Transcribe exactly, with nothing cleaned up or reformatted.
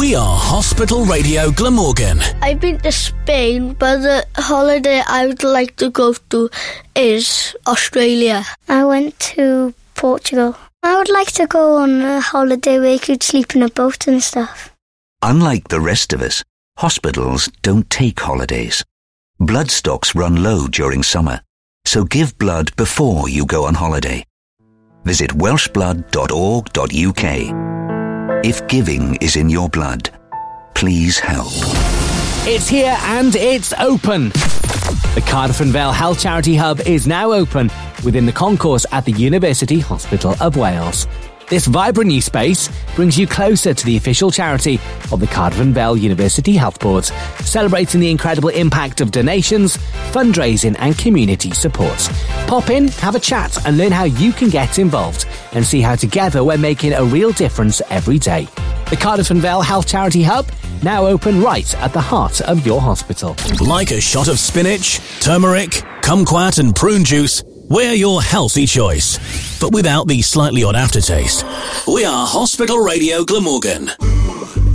We are Hospital Radio Glamorgan. I've been to Spain, but the holiday I would like to go to is Australia. I went to Portugal. I would like to go on a holiday where you could sleep in a boat and stuff. Unlike the rest of us, hospitals don't take holidays. Blood stocks run low during summer, so give blood before you go on holiday. Visit welsh blood dot org dot U K. If giving is in your blood, please help. It's here and it's open. The Cardiff and Vale Health Charity Hub is now open within the concourse at the University Hospital of Wales. This vibrant new space brings you closer to the official charity of the Cardiff and Vale University Health Board, celebrating the incredible impact of donations, fundraising and community support. Pop in, have a chat and learn how you can get involved and see how together we're making a real difference every day. The Cardiff and Vale Health Charity Hub, now open right at the heart of your hospital. Like a shot of spinach, turmeric, kumquat and prune juice, we're your healthy choice, but without the slightly odd aftertaste. We are Hospital Radio Glamorgan.